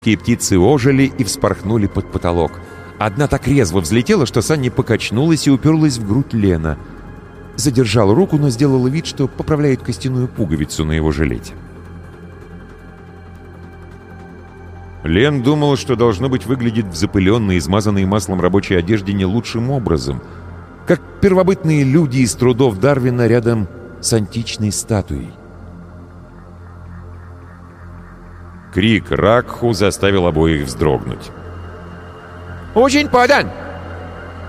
птицы ожили и вспорхнули под потолок. Одна так резво взлетела, что Санни покачнулась и уперлась в грудь Лена. Задержала руку, но сделала вид, что поправляет костяную пуговицу на его жилете. Лен думал, что должно быть выглядит в запыленной, измазанной маслом рабочей одежде не лучшим образом, как первобытные люди из трудов Дарвина рядом с античной статуей. Крик Ракху заставил обоих вздрогнуть. «Очень подан!